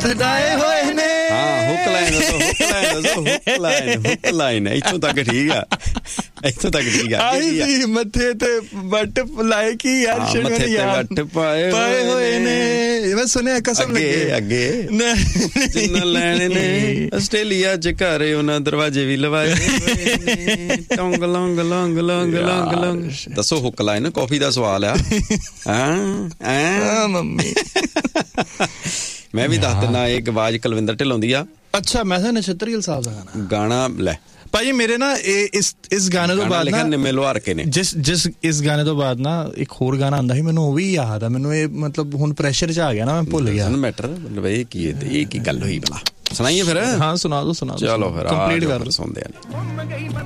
ਸਦਾਏ ਹੋਏ ਨੇ। ਹਾਂ ਹੁੱਕ ਲਾਈਨ ਇੱਥੋਂ ਤੱਕ ਠੀਕ ਆ, ਇੱਥੋਂ ਤੱਕ ਠੀਕ ਆ। ਆਹੀ ਮੱਥੇ ਤੇ ਵੱਟ ਲਾਏ ਕੀ ਯਾਰ, ਮੱਥੇ ਤੇ ਵੱਟ ਪਾਏ ਹੋਏ ਨੇ। ਮੈਂ ਸੁਣਿਆ ਕਸਮ ਲੱਗੇ ਅੱਗੇ ਜਿੰਨਾ ਲੈਣੇ ਨੇ ਆਸਟ੍ਰੇਲੀਆ ਚ ਘਰ ਉਹਨਾਂ ਦਰਵਾਜ਼ੇ ਵੀ ਲਵਾਏ ਟੌਂਗ ਲੌਂਗ ਲੌਂਗ ਲੌਂਗ ਲੌਂਗ ਲੌਂਗ। ਦੱਸੋ ਹੁੱਕ ਲਾਈਨ ਕਾਫੀ ਦਾ ਸਵਾਲ ਆ। ਮੰਮੀ ਮੈਂ ਵੀ ਦੱਸ ਦਿੰਦਾ, ਇੱਕ ਆਵਾਜ਼ ਕੁਲਵਿੰਦਰ ਢਿੱਲੋਂ ਦੀ ਆ। ਅੱਛਾ, ਮੈਂ ਤਾਂ ਨਛੱਤਰ ਗਿੱਲ ਸਾਹਿਬ ਦਾ ਗਾਣਾ ਲੈ ਭਾਜੀ ਮੇਰੇ ਨਾ ਇਸ ਗਾਣੇ ਤੋਂ ਬਾਅਦ ਨਾ ਨਿੰਮੇ ਲੋਹਾਰ ਕੇ ਨੇ ਜਿਸ ਇਸ ਗਾਣੇ ਤੋਂ ਬਾਅਦ ਨਾ ਇੱਕ ਹੋਰ ਗਾਣਾ ਆਉਂਦਾ ਸੀ, ਮੈਨੂੰ ਉਹ ਵੀ ਯਾਦ ਆ। ਮੈਨੂੰ ਇਹ ਮਤਲਬ ਹੁਣ ਪ੍ਰੈਸ਼ਰ 'ਚ ਆ ਗਿਆ ਨਾ, ਮੈਂ ਭੁੱਲ ਗਿਆ ਮੈਟਰ। ਮਤਲਬ ਇਹ ਕੀ ਗੱਲ ਹੋਈ ਭਲਾ? ਸੁਣਾਈਏ ਫਿਰ? ਹਾਂ ਸੁਣਾ ਦੋ। ਚਲੋ ਫਿਰ ਕੰਪਲੀਟ ਕਰ ਸੁਣਦੇ ਆ।